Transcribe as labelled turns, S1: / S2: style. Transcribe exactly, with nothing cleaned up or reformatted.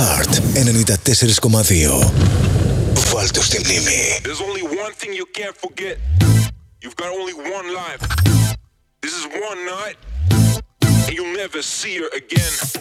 S1: Heart ενενήντα τέσσερα κόμμα δύο. Βάλ' το στη μνήμη.
S2: There's only one thing you can't forget. You've got only one life. This is one night, and you'll never see her again.